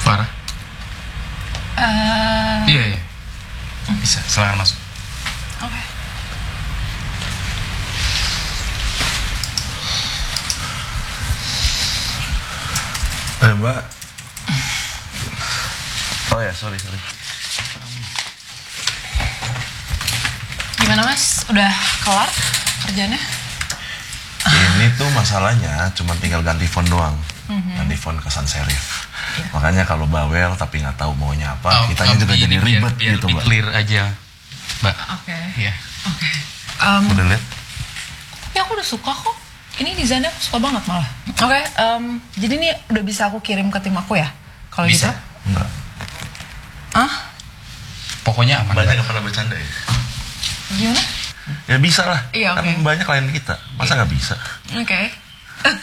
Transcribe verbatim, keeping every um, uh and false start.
Farah? Uh... Iya, iya. Bisa, silakan masuk. Oke. Okay. Eh, Mbak. Oh ya, sorry, sorry. Gimana Mas? Udah kelar kerjanya? Ini tuh masalahnya cuma tinggal ganti font doang. Mm-hmm. Ganti font ke sans serif. Yeah. Makanya kalau bawel tapi nggak tahu maunya apa, oh, kitanya juga jadi biar, ribet biar gitu, Mbak. Clear aja, Mbak. Oke. Okay. Iya. Oke. Okay. Um, udah lihat? Ya aku udah suka kok. Ini desainnya aku suka banget malah. Oke. Okay, um, jadi ini udah bisa aku kirim ke tim aku ya? Kalau gitu? Enggak. Ah? Pokoknya aman. Banyak nggak pernah bercanda ya? Gimana? Ya bisa lah. Iya, oke. Okay. Kan banyak klien kita. Masa nggak bisa? Oke. Okay.